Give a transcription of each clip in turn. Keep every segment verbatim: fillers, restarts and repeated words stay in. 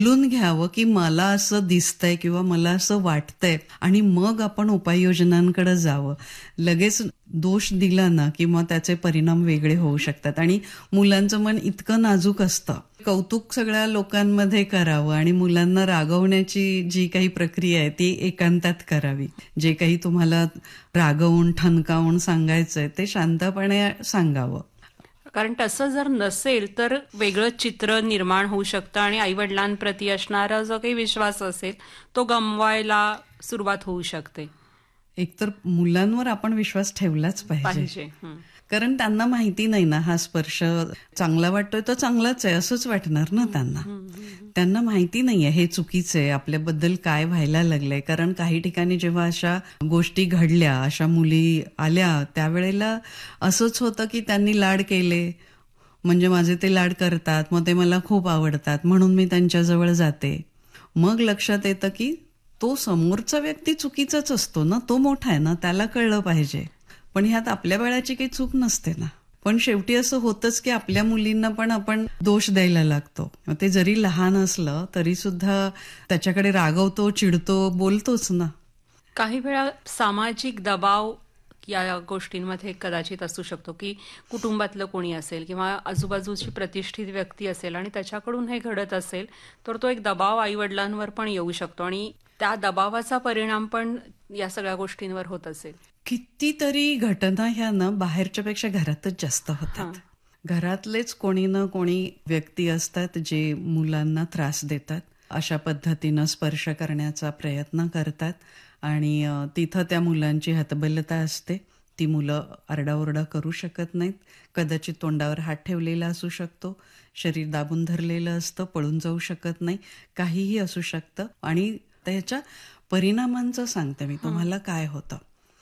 बोलून घ्यावं की मला असं दिसतंय किंवा मला असं वाटतंय आणि मग आपण उपाययोजनांकडे जावं. लगेच दोष दिला ना की मग त्याचे परिणाम वेगळे होऊ शकतात. आणि मुलांचं मन इतकं नाजूक असतं. कौतुक सगळ्या लोकांमध्ये करावं आणि मुलांना रागवण्याची जी काही प्रक्रिया आहे ती एकांतात करावी. जे काही तुम्हाला रागवून ठणकावून सांगायचंय ते शांतपणे सांगावं. कारण तसं जर नसेल तर वेगळं चित्र निर्माण होऊ शकतं आणि आईवडिलांप्रती असणारा जो काही विश्वास असेल तो गमवायला सुरुवात होऊ शकते. एकतर मुलांवर आपण विश्वास ठेवलाच पाहिजे. पाहिजे हं. कारण त्यांना माहिती नाही ना, हा स्पर्श चांगला वाटतोय तर चांगलाच आहे असंच वाटणार ना त्यांना. त्यांना माहिती नाहीये हे चुकीचं आहे, आपल्याबद्दल काय व्हायला लागलंय. कारण काही ठिकाणी जेव्हा अशा गोष्टी घडल्या, अशा मुली आल्या, त्यावेळेला असंच होतं की त्यांनी लाड केले म्हणजे माझे ते लाड करतात, मग ते मला खूप आवडतात म्हणून मी त्यांच्याजवळ जाते. मग लक्षात येतं की तो समोरचा व्यक्ती चुकीचाच असतो ना, तो मोठा आहे ना, त्याला कळलं पाहिजे. पण ह्यात आपल्या बाळाची काही चूक नसते ना. पण शेवटी असं होतंच की आपल्या मुलींना पण आपण दोष द्यायला लागतो. ते जरी लहान असलं तरी सुद्धा त्याच्याकडे रागवतो, चिडतो, बोलतोच ना. काही वेळा सामाजिक दबाव या गोष्टींमध्ये कदाचित असू शकतो की कुटुंबातलं कोणी असेल किंवा आजूबाजूची प्रतिष्ठित व्यक्ती असेल आणि त्याच्याकडून हे घडत असेल तर तो एक दबाव आईवडिलांवर पण येऊ शकतो आणि त्या दबावाचा परिणाम पण या सगळ्या गोष्टींवर होत असेल. कितीतरी घटना ह्या ना बाहेरच्या पेक्षा घरातच जास्त होतात. घरातलेच कोणी ना कोणी व्यक्ती असतात जे मुलांना त्रास देतात, अशा पद्धतीनं स्पर्श करण्याचा प्रयत्न करतात आणि तिथं त्या मुलांची हतबलता असते. ती मुलं आरडाओरडा करू शकत नाहीत. कदाचित तोंडावर हात ठेवलेला असू शकतो, शरीर दाबून धरलेलं असतं, पळून जाऊ शकत नाही, काहीही असू शकतं. आणि त्याच्या परिणामांचं सांगते मी तुम्हाला काय होतं.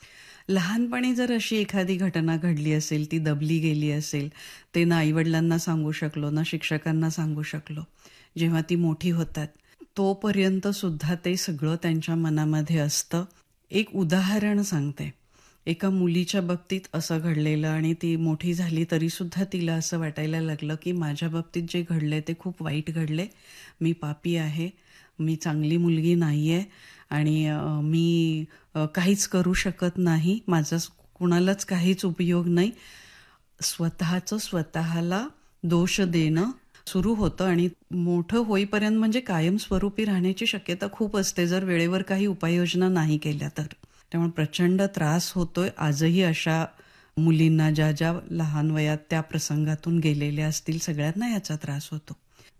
लहानपणी जर अशी एखादी घटना घडली असेल, ती दबली गेली असेल, ते ना आईवडिलांना सांगू शकलो ना शिक्षकांना सांगू शकलो, जेव्हा ती मोठी होतात तोपर्यंत सुद्धा ते सगळं त्यांच्या मनामध्ये असतं. एक उदाहरण सांगते. एका मुलीच्या बाबतीत असं घडलेलं आणि ती मोठी झाली तरी सुद्धा तिला असं वाटायला लागलं की माझ्या बाबतीत जे घडले ते खूप वाईट घडले, मी पापी आहे, मी चांगली मुलगी नाहीये आणि मी काहीच करू शकत नाही, माझा कुणालाच काहीच उपयोग नाही. स्वतःचं स्वतःला दोष देणं सुरू होतं आणि मोठं होईपर्यंत म्हणजे कायमस्वरूपी राहण्याची शक्यता खूप असते जर वेळेवर काही उपाययोजना नाही केल्या तर. त्यामुळे प्रचंड त्रास होतोय आजही अशा मुलींना ज्या ज्या लहान वयात त्या प्रसंगातून गेलेल्या असतील सगळ्यांना याचा त्रास होतो.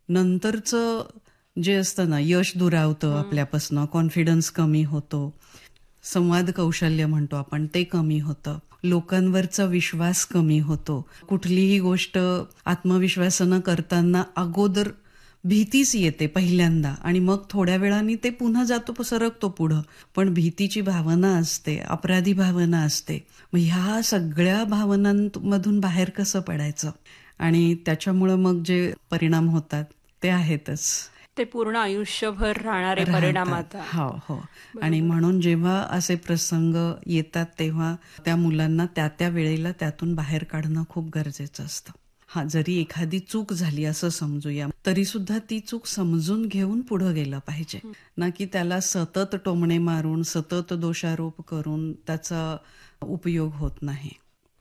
नंतरचं जे असतं ना, यश दुरावतं आपल्यापासनं, कॉन्फिडन्स कमी होतो, संवाद कौशल्य म्हणतो आपण ते कमी होतं, लोकांवरचा विश्वास कमी होतो. कुठलीही गोष्ट आत्मविश्वासानं करताना अगोदर भीतीच येते पहिल्यांदा आणि मग थोड्या वेळाने ते पुन्हा जातो, सरकतो पुढं. पण भीतीची भावना असते, अपराधी भावना असते. मग ह्या सगळ्या भावनांमधून बाहेर कसं पडायचं आणि त्याच्यामुळं मग जे परिणाम होतात ते आहेतच. ते पूर्ण आयुष्यभर राहणारे परिणाम आता. हो हो. आणि म्हणून जेव्हा असे प्रसंग येतात तेव्हा त्या मुलांना त्या त्या वेळेला त्यातून बाहेर काढणं खूप गरजेचं असतं. हा जरी एखादी चूक झाली असं समजूया तरी सुद्धा ती चूक समजून घेऊन पुढे गेलं पाहिजे ना, की त्याला सतत टोमणे मारून सतत दोषारोप करून त्याचा उपयोग होत नाही.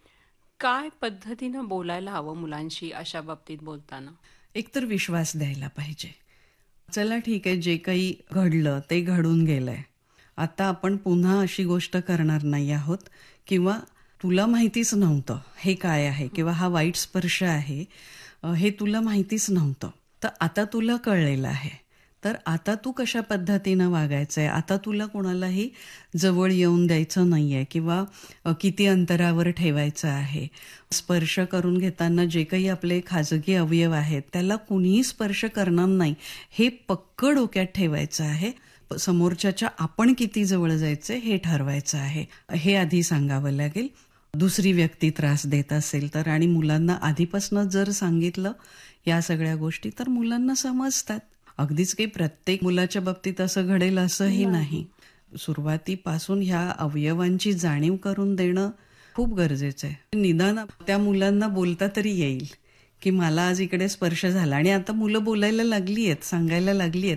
काय पद्धतीनं बोलायला हवं मुलांशी अशा बाबतीत बोलताना? एकतर विश्वास द्यायला पाहिजे. चला ठीक आहे, जे काही घडलं ते घडून गेलंय, आता आपण पुन्हा अशी गोष्ट करणार नाही आहोत किंवा तुला माहितीच नव्हतं हे काय आहे किंवा हा वाईट स्पर्श आहे हे तुला माहितीच नव्हतं, तर आता तुला कळलेलं आहे, तर आता तू कशा पद्धतीनं वागायचंय, आता तुला कोणालाही जवळ येऊन द्यायचं नाहीये किंवा किती अंतरावर ठेवायचं आहे. स्पर्श करून घेताना जे काही आपले खाजगी अवयव आहेत त्याला कुणीही स्पर्श करणार नाही हे पक्क डोक्यात ठेवायचं आहे. समोरच्याच्या आपण किती जवळ जायचं हे ठरवायचं आहे, हे आधी सांगावं लागेल. दुसरी व्यक्ती त्रास देत असेल तर आणि मुलांना आधीपासूनच जर सांगितलं या सगळ्या गोष्टी तर मुलांना समजतात. अगदीच काही प्रत्येक मुलाच्या बाबतीत असं घडेल असंही नाही. सुरुवातीपासून ह्या अवयवांची जाणीव करून देणं खूप गरजेचं आहे. निदान त्या मुलांना बोलता तरी येईल की मला आज इकडे स्पर्श झाला आणि आता मुलं बोलायला लागली आहेत, सांगायला लागली आहेत.